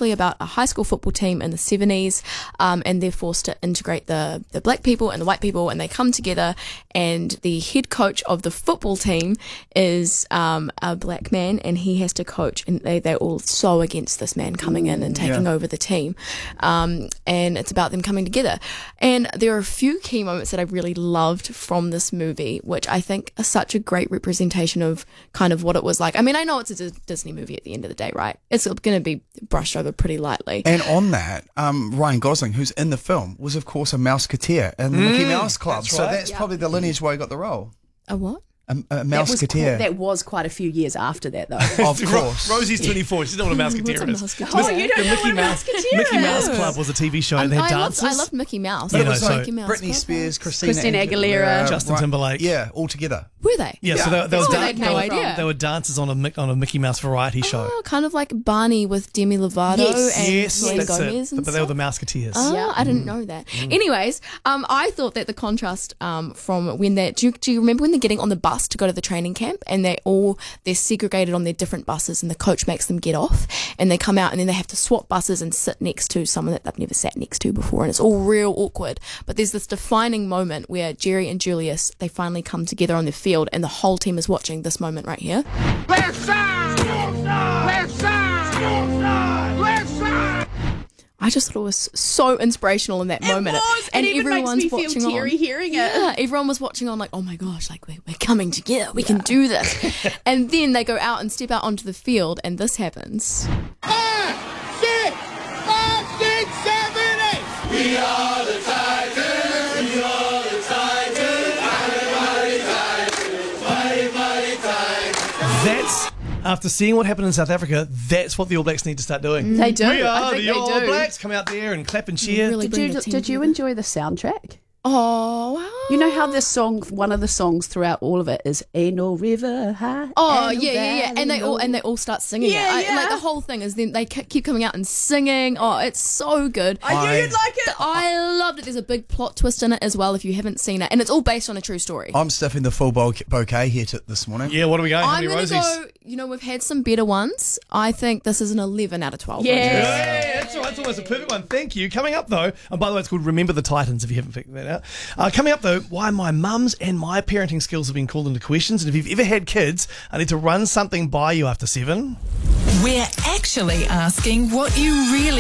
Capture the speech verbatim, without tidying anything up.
actually about a high school football team in the seventies, um, and they're forced to integrate the, the black people and the white people, and they come together, and the head coach of the football team is um, a black man, and he has to coach, and they, they're all so against this man coming in and taking Yeah. over the team. Um, and it's about them coming together. And there are a few key moments that I really loved from this movie, which I think are such a great representation of kind of what it was like. I mean, I know it's a D- Disney movie at the end of the day, right? It's going to be brushed over pretty lightly. And on that, um, Ryan Gosling, who's in the film, was of course a Mouseketeer in the Mickey Mouse Club. that's So right. that's Yeah. probably the lineage why he got the role. A what? A, a That was, qu- Mouseketeer. that was quite a few years after that, though. Of Ro- course. Rosie's twenty-four. She doesn't know what a Mouseketeer What's a is. Mouseketeer? Oh, you don't the know Mickey what a Mouse, Mouseketeer Mickey Mouse is. Club was a T V show, and they I had loved, dances. I loved Mickey Mouse. You But know, it was so- like Mickey Mouse Britney Club. Spears, Christina, Christina Aguilera. Justin Ri- Timberlake. Yeah, all together. Were they? Yeah, so Yeah. they, they, were That's where dan- they they, came were, from. idea. they were dancers on a Mick- on a Mickey Mouse variety show. Oh, kind of like Barney with Demi Lovato Yes. and yes, Selena that's Gomez it. and But they were stuff. the Mouseketeers. Oh, Yeah. I didn't know that. Anyways, um, I thought that the contrast um, from when they're, do you, do you remember when they're getting on the bus to go to the training camp, and they all, they're segregated on their different buses, and the coach makes them get off, and they come out, and then they have to swap buses and sit next to someone that they've never sat next to before, and it's all real awkward. But there's this defining moment where Jerry and Julius, they finally come together on the field, and the whole team is watching this moment right here. Left side! Left side! Left side! I just thought it was so inspirational in that moment. It was, and, it even makes me feel watching teary on. hearing it. Yeah, everyone was watching on like, oh my gosh, like we're, we're coming together, we can do this. And then they go out and step out onto the field, and this happens. Five, six, five, six, seven, eight! We are the Titans! We are the Titans! Mighty, mighty Titans! Mighty, mighty Titans! That's, after seeing what happened in South Africa, that's what the All Blacks need to start doing. They do. We I are think the they All do. Blacks. Come out there and clap and cheer. Really Did bring you the team did you together. enjoy the soundtrack? Oh, wow. You know how this song, one of the songs throughout all of it is "Ain't no river high." Oh ain't no yeah, yeah, yeah, and they valley all low." and they all start singing Yeah, it. I, yeah. Like the whole thing is then they ke- keep coming out and singing. Oh, it's so good. I knew you'd like it. I loved it. There's a big plot twist in it as well if you haven't seen it, and it's all based on a true story. I'm stuffing the full bouquet bouquet here to, this morning. Yeah, what are we going? How I'm many gonna rosies? go. You know, we've had some better ones. I think this is an eleven out of twelve. Yeah. roses. Yeah, that's all right. That's almost a perfect one. Thank you. Coming up, though, and by the way, it's called Remember the Titans, if you haven't figured that out. Uh, coming up, though, why my mum's and my parenting skills have been called into questions. And if you've ever had kids, I need to run something by you after seven. We're actually asking what you really